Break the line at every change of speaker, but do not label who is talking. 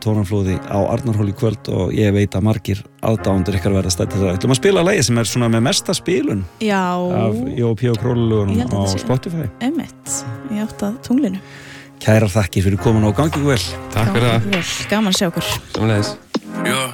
tónaflóði á Arnarhól í kvöld og ég veit að margir aðdáendur ykkar verða stættir það. Ætlum að spila lagið sem svona með mesta spilun af Jópi og Królulögunum á Spotify.
Einmitt, í átt að tunglinu.
Kærar þakkir fyrir komin og gangi vel.
Takk fyrir það.
Gaman að sjá okkur.
Samleiðis.
Yeah.